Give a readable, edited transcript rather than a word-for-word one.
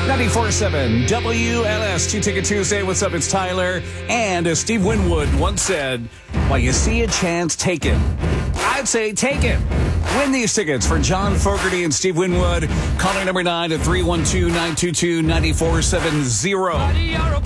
94.7 WLS 2-Ticket Tuesday. What's up? It's Tyler. And as Steve Winwood once said, while you see a chance, take it. I'd say take it. Win these tickets for John Fogerty and Steve Winwood. Calling number 9 at 312-922-9470.